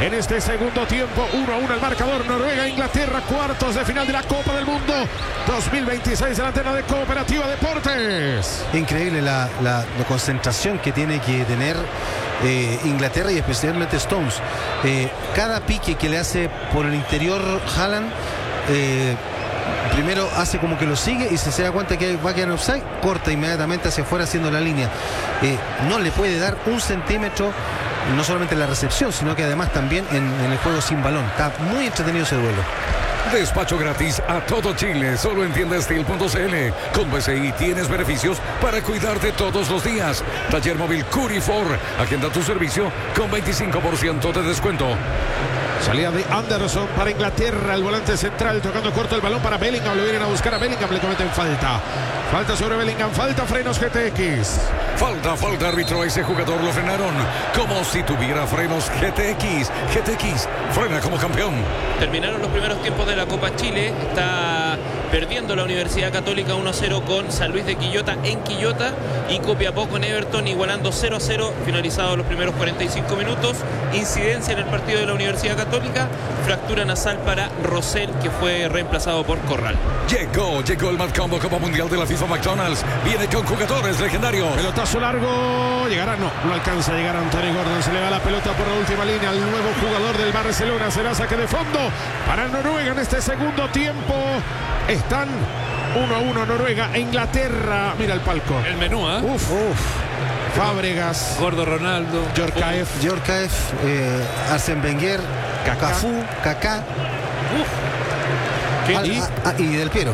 en este segundo tiempo. 1-1 el marcador. Noruega-Inglaterra, cuartos de final de la Copa del Mundo 2026 en la antena de Cooperativa Deportes. Increíble la concentración que tiene que tener Inglaterra y especialmente Stones. Cada pique que le hace por el interior Haaland, primero hace como que lo sigue y si se da cuenta que va a quedar en offside, corta inmediatamente hacia afuera haciendo la línea. No le puede dar un centímetro, no solamente en la recepción, sino que además también en el juego sin balón. Está muy entretenido ese duelo. Despacho gratis a todo Chile, solo en tiendastil.cl. Con BCI tienes beneficios para cuidarte todos los días. Taller móvil Curifor, agenda tu servicio con 25% de descuento. Salida de Anderson para Inglaterra, el volante central tocando corto el balón para Bellingham, lo vienen a buscar a Bellingham, le cometen falta. Falta sobre Bellingham, falta frenos GTX. Falta, árbitro, a ese jugador lo frenaron como si tuviera frenos GTX. GTX, frena como campeón. Terminaron los primeros tiempos de la Copa Chile, está perdiendo la Universidad Católica 1-0 con San Luis de Quillota en Quillota y Copiapó con Everton igualando 0-0, finalizados los primeros 45 minutos. Incidencia en el partido de la Universidad Católica, fractura nasal para Rosell, que fue reemplazado por Corral. Llegó el Mad Combo Copa Mundial de la FIFA McDonald's, viene con jugadores legendarios. Pelotazo largo, llegará, no alcanza a llegar Anthony Gordon, se le va la pelota por la última línea al nuevo jugador del Barcelona, será saque de fondo para Noruega en este segundo tiempo. Están 1-1 Noruega e Inglaterra. Mira el palco. El menú, ¿eh? Uf. Fábregas, Gordo Ronaldo, Djorkaeff, Arsène Wenger, Cafú, Kaká. Y Del Piero.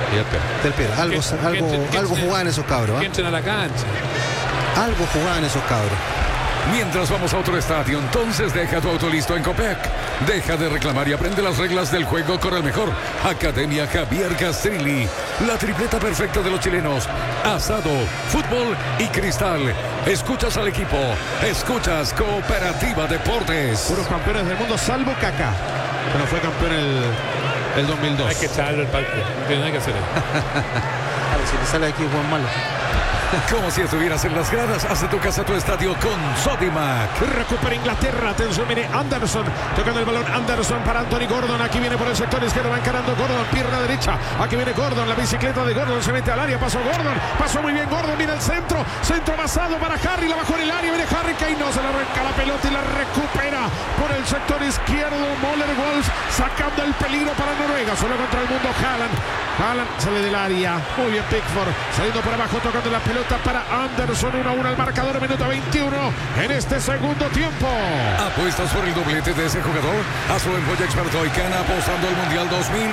Algo jugaban esos cabros. Que entren a la cancha. Algo jugaban esos cabros. Mientras vamos a otro estadio, entonces deja tu auto listo en Copec. Deja de reclamar y aprende las reglas del juego con el mejor. Academia Javier Castrilli. La tripleta perfecta de los chilenos. Asado, fútbol y cristal. Escuchas al equipo. Escuchas Cooperativa Deportes. Puros campeones del mundo, salvo Kaká. Pero fue campeón el 2002. Hay que echarlo el parque. No tiene nada que hacer. Claro, si le sale aquí Juan Malo. Como si estuvieras en las gradas, hace tu casa tu estadio con Sodimac. Recupera Inglaterra, atención, viene Anderson, tocando el balón Anderson para Anthony Gordon, aquí viene por el sector izquierdo, va encarando Gordon, pierna derecha, aquí viene Gordon, la bicicleta de Gordon se mete al área, pasó Gordon, pasó muy bien Gordon, mira el centro amasado para Harry, la bajó en el área, viene Harry Kane, no se le arranca la pelota y la recupera por el sector izquierdo, Möller Wolf sacando el peligro para Noruega, solo contra el mundo Haaland sale del área, muy bien Pickford, saliendo por abajo, tocando la pelota para Anderson, 1-1 al marcador, minuto 21 en este segundo tiempo. ¿Apuestas por el doblete de ese jugador? Hazlo en Joya Experto y Cana apostando al Mundial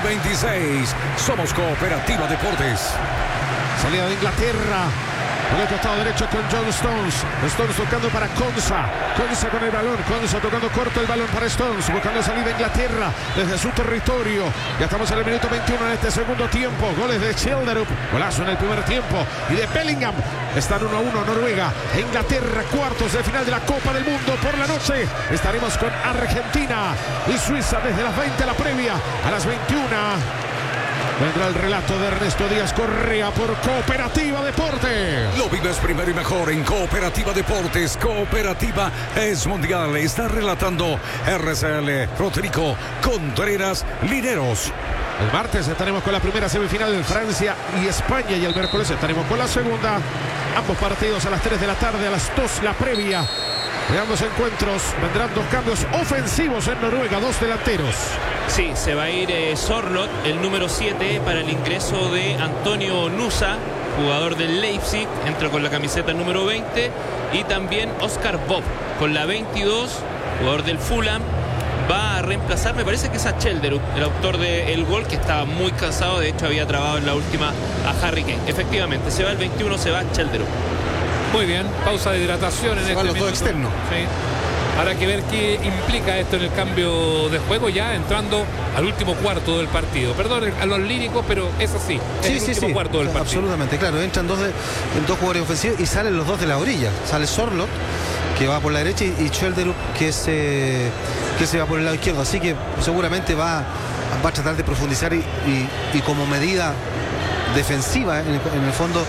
2026. Somos Cooperativa Deportes. Salida de Inglaterra. Por el costado derecho con John Stones. Stones tocando para Konsa. Konsa con el balón. Konsa tocando corto el balón para Stones. Buscando salida Inglaterra desde su territorio. Ya estamos en el minuto 21 en este segundo tiempo. Goles de Childerup. Golazo en el primer tiempo. Y de Bellingham. Están 1-1 Noruega e Inglaterra. Cuartos de final de la Copa del Mundo. Por la noche estaremos con Argentina y Suiza desde las 20 la previa. A las 21. Vendrá el relato de Ernesto Díaz Correa por Cooperativa Deportes. Lo vives primero y mejor en Cooperativa Deportes. Cooperativa es mundial. Está relatando RCL Rodrigo Contreras Lineros. El martes estaremos con la primera semifinal de Francia y España y el miércoles estaremos con la segunda. Ambos partidos a las 3 de la tarde, a las 2 la previa. De ambos encuentros vendrán dos cambios ofensivos en Noruega, dos delanteros. Sí, se va a ir Sorloth, el número 7, para el ingreso de Antonio Nusa, jugador del Leipzig, entra con la camiseta número 20, y también Oscar Bob, con la 22, jugador del Fulham, va a reemplazar, me parece que es a Childerup, el autor del gol, que estaba muy cansado, de hecho había trabado en la última a Harry Kane. Efectivamente, se va el 21, se va Childerup. Muy bien, pausa de hidratación en este minuto. Todo externo. Sí. Habrá que ver qué implica esto en el cambio de juego, ya entrando al último cuarto del partido. Perdón a los líricos, pero es así. Es el último cuarto del partido. Absolutamente, claro. Entran dos jugadores ofensivos y salen los dos de la orilla. Sale Sorloth, que va por la derecha, y Childerup, que se va por el lado izquierdo. Así que seguramente va a tratar de profundizar y como medida defensiva, en el fondo,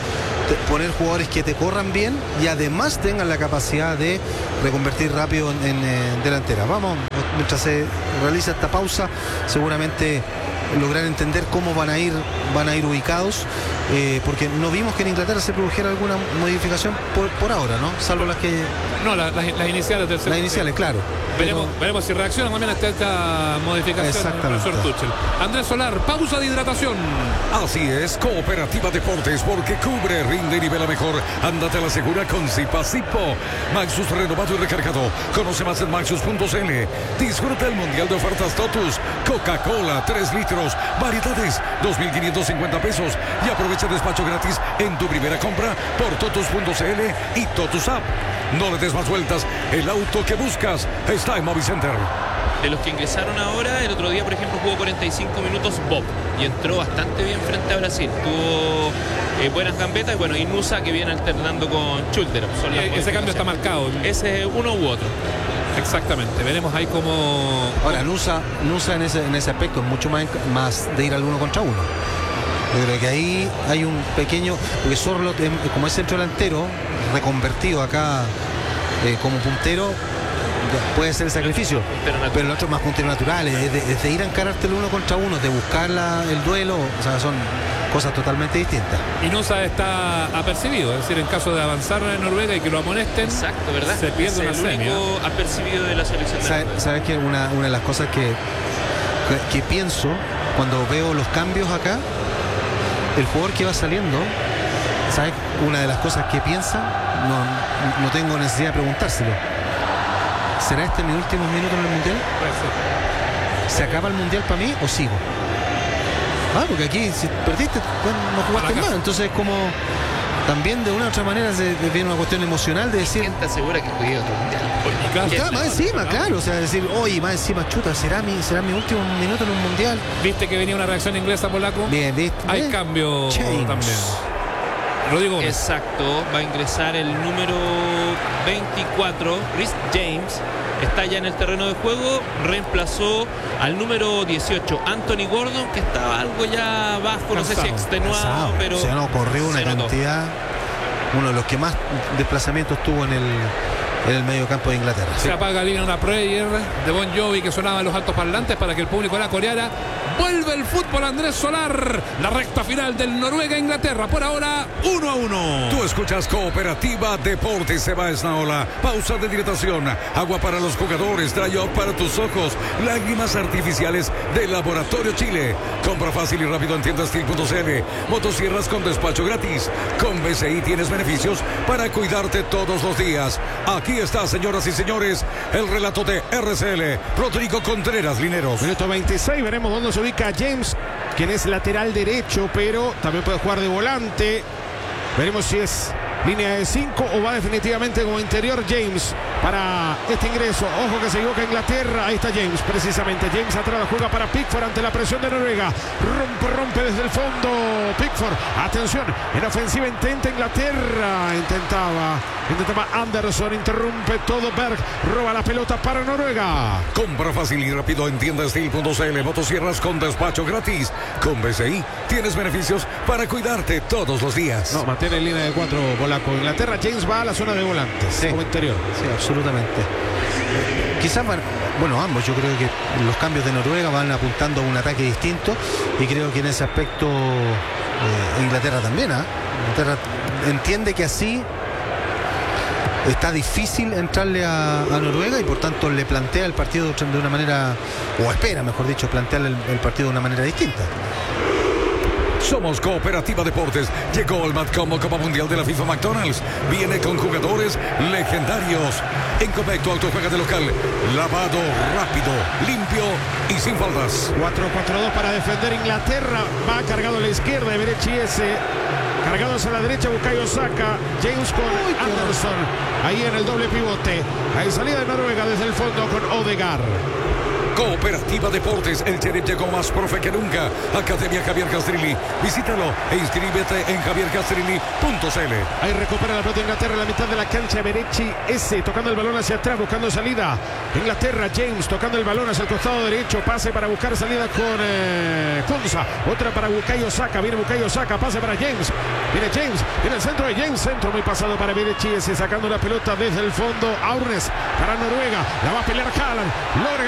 poner jugadores que te corran bien y además tengan la capacidad de reconvertir rápido en delantera. Vamos, mientras se realiza esta pausa, seguramente lograr entender cómo van a ir ubicados, porque no vimos que en Inglaterra se produjera alguna modificación por ahora, ¿no? Salvo las que... No, las iniciales del segundo. Las iniciales, claro. Veremos si reaccionan también a esta modificación del profesor Tuchel. Andrés Solar, pausa de hidratación. Así es, Cooperativa Deportes, porque cubre, rinde y nivela mejor. Ándate a la segura con Zipa-Zipo. Maxus renovado y recargado. Conoce más en maxus.cl. Disfruta el Mundial de Ofertas Totus. Coca-Cola, 3 litros. Variedades, 2.550 pesos. Y aprovecha despacho gratis en tu primera compra por totus.cl y Totus App. No le des más vueltas. El auto que buscas está en Movicenter. De los que ingresaron ahora, el otro día, por ejemplo, jugó 45 minutos Bob y entró bastante bien frente a Brasil. Tuvo buenas gambetas y bueno, y Nusa que viene alternando con Schulter. Ese cambio está marcado. Ese uno u otro. Exactamente, veremos ahí como... Ahora, Nusa en ese aspecto es mucho más de ir al 1 contra 1. Yo creo que ahí hay un pequeño... Porque Sorlot, como es centro delantero, reconvertido acá como puntero, puede ser el sacrificio, pero el otro es más puntero natural, es de ir a encararte el 1 contra 1, de buscar el duelo, o sea, son cosas totalmente distintas. Y Nusa está apercibido, es decir, en caso de avanzar en Noruega y que lo amonesten, exacto, ¿verdad? Se pierde una semi. Es el único apercibido de la selección de Noruega. ¿Sabes que una de las cosas que pienso cuando veo los cambios acá, el jugador que va saliendo, ¿sabes? Una de las cosas que piensa, no tengo necesidad de preguntárselo. ¿Será este mi último minuto en el Mundial? ¿Se acaba el Mundial para mí o sigo? Porque aquí si perdiste, no jugaste más. Entonces como también de una u otra manera viene una cuestión emocional de decir... ¿Quién te asegura que jugué otro Mundial? Claro, más encima, claro. O sea, decir, oye, más encima, chuta, ¿será mi último minuto en un Mundial? ¿Viste que venía una reacción inglesa, polaco? Bien, ¿viste? Hay cambio James. también. Rodrigo Gómez. Exacto, va a ingresar el número 24, Rhys James. Está ya en el terreno de juego, reemplazó al número 18, Anthony Gordon, que estaba algo ya bajo, no sé si extenuado, pero... O sea, no, corrió una cantidad, uno de los que más desplazamientos tuvo en el medio campo de Inglaterra. Se apaga Living on a Prayer de Bon Jovi que sonaba en los altos parlantes para que el público la coreara. Vuelve el fútbol, Andrés Solar. La recta final del Noruega-Inglaterra. Por ahora, 1-1. Tú escuchas Cooperativa Deportes. Se va esta ola. Pausa de hidratación. Agua para los jugadores. Dry Up para tus ojos. Lágrimas artificiales de Laboratorio Chile. Compra fácil y rápido en tiendastil.cl. Motosierras con despacho gratis. Con BCI tienes beneficios para cuidarte todos los días. Aquí está, señoras y señores, el relato de RCL. Rodrigo Contreras, Lineros. Minuto 26, veremos dónde se ubica James, quien es lateral derecho, pero también puede jugar de volante. Veremos si es línea de 5 o va definitivamente como interior James para este ingreso. Ojo que se equivoca Inglaterra. Ahí está James, precisamente. James atrás, juega para Pickford ante la presión de Noruega. Rompe desde el fondo Pickford. Atención, en ofensiva intenta Inglaterra. Intentaba Anderson, interrumpe todo Berg. Roba la pelota para Noruega. Compra fácil y rápido en tiendastil.cl. Motosierras con despacho gratis. Con BCI tienes beneficios para cuidarte todos los días. No, mantiene en línea de 4 polaco. Inglaterra, James va a la zona de volantes, sí, como interior. Sí, absolutamente. Quizás, bueno, ambos, yo creo que los cambios de Noruega van apuntando a un ataque distinto y creo que en ese aspecto Inglaterra también, Inglaterra entiende que así está difícil entrarle a Noruega y por tanto le plantea el partido de una manera, o espera, mejor dicho, plantearle el partido de una manera distinta. Somos Cooperativa Deportes. Llegó el Matcom Copa Mundial de la FIFA McDonald's. Viene con jugadores legendarios. En Copec tu auto juega de local. Lavado, rápido, limpio y sin faltas. 4-4-2 para defender Inglaterra. Va cargado a la izquierda, Everett ese. Cargados a la derecha, Bukayo Saka. James con Anderson. Ahí en el doble pivote. Hay salida de Noruega desde el fondo con Odegaard. Cooperativa Deportes, el Sheriff llegó más profe que nunca. Academia Javier Castrilli. Visítalo e inscríbete en javiercastrilli.cl. Ahí recupera la pelota Inglaterra en la mitad de la cancha. Berechi S tocando el balón hacia atrás, buscando salida. Inglaterra, James tocando el balón hacia el costado derecho. Pase para buscar salida con Konsa. Otra para Bukayo Saka. Viene Bukayo Saka. Pase para James. Viene James. Viene el centro de James. Centro muy pasado para Berechi S. Sacando la pelota desde el fondo. Aurnes para Noruega. La va a pelear Haaland. Logra